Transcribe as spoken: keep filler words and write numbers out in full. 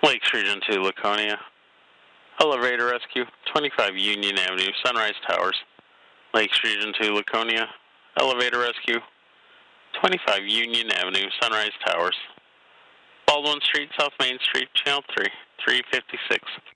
Lakes Region two, Laconia. Elevator rescue, twenty-five Union Avenue, Sunrise Towers. Lakes Region two, Laconia. Elevator rescue, twenty-five Union Avenue, Sunrise Towers. Baldwin Street, South Main Street, Channel three, three fifty-six.